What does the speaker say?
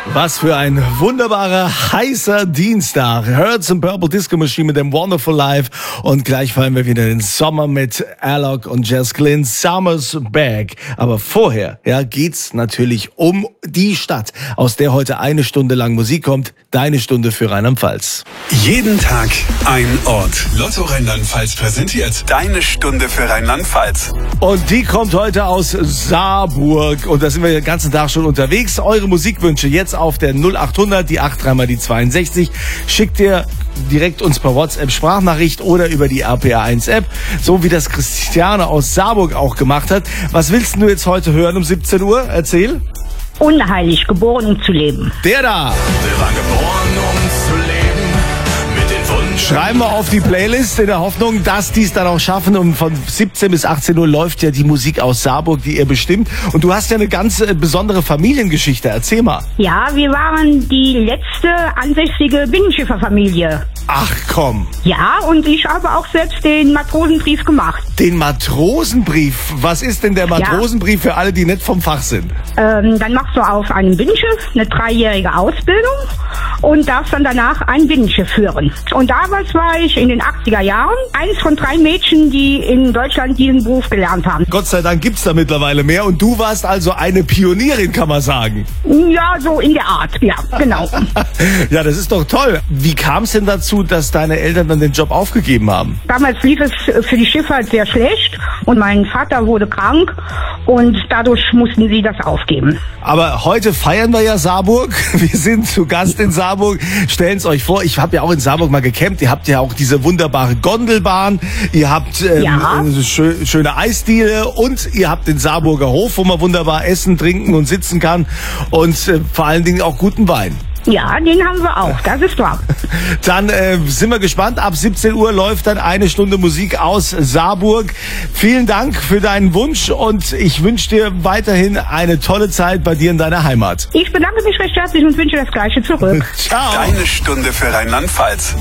Was für ein wunderbarer, heißer Dienstag. Hurts and Purple Disco Machine mit dem Wonderful Life. Und gleich fallen wir wieder in den Sommer mit Alok und Jess Glynne, Summer's Back. Aber vorher, geht's natürlich um die Stadt, aus der heute eine Stunde lang Musik kommt. Deine Stunde für Rheinland-Pfalz. Jeden Tag ein Ort. Lotto Rheinland-Pfalz präsentiert Deine Stunde für Rheinland-Pfalz. Und die kommt heute aus Saarburg. Und da sind wir den ganzen Tag schon unterwegs. Eure Musikwünsche jetzt auf der 0800, die 83 mal die 62. Schickt ihr direkt uns per WhatsApp Sprachnachricht oder über die RPA1 App. So wie das Christiane aus Saarburg auch gemacht hat. Was willst du jetzt heute hören um 17 Uhr? Erzähl. Unheilig, geboren, um zu leben. Der da. Wir waren geboren, um zu leben, mit den Wunden. Schreiben wir auf die Playlist in der Hoffnung, dass die es dann auch schaffen. Und von 17 bis 18 Uhr läuft ja die Musik aus Saarburg, die ihr bestimmt. Und du hast ja eine ganz besondere Familiengeschichte. Erzähl mal. Ja, wir waren die letzte ansässige Binnenschifferfamilie. Ach komm. Ja, und ich habe auch selbst den Matrosenbrief gemacht. Den Matrosenbrief? Was ist denn der Matrosenbrief für alle, die nicht vom Fach sind? Dann machst du auf einem Binnenschiff eine 3-jährige Ausbildung und darfst dann danach ein Binnenschiff führen. Und damals war ich in den 80er Jahren eins von 3 Mädchen, die in Deutschland diesen Beruf gelernt haben. Gott sei Dank gibt's da mittlerweile mehr. Und du warst also eine Pionierin, kann man sagen. Ja, so in der Art. Ja, genau. Ja, das ist doch toll. Wie kam es denn dazu, dass deine Eltern dann den Job aufgegeben haben? Damals lief es für die Schifffahrt sehr schlecht und mein Vater wurde krank und dadurch mussten sie das aufgeben. Aber heute feiern wir ja Saarburg. Wir sind zu Gast in Saarburg. Stellen's euch vor, ich habe ja auch in Saarburg mal gecampt. Ihr habt ja auch diese wunderbare Gondelbahn. Ihr habt schöne Eisdiele und ihr habt den Saarburger Hof, wo man wunderbar essen, trinken und sitzen kann und vor allen Dingen auch guten Wein. Ja, den haben wir auch, das ist wahr. Dann sind wir gespannt. Ab 17 Uhr läuft dann eine Stunde Musik aus Saarburg. Vielen Dank für deinen Wunsch und ich wünsche dir weiterhin eine tolle Zeit bei dir in deiner Heimat. Ich bedanke mich recht herzlich und wünsche das Gleiche zurück. Ciao. Deine Stunde für Rheinland-Pfalz.